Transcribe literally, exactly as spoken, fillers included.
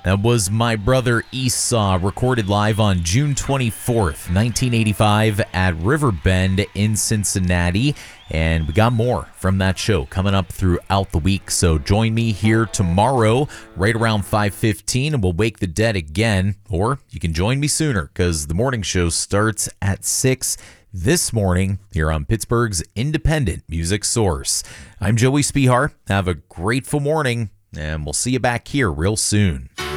That was My Brother Esau, recorded live on June twenty-fourth, nineteen eighty-five at Riverbend in Cincinnati. And we got more from that show coming up throughout the week. So join me here tomorrow right around five fifteen and we'll wake the dead again. Or you can join me sooner because the morning show starts at six this morning here on Pittsburgh's independent music source. I'm Joey Spihar. Have a grateful morning and we'll see you back here real soon.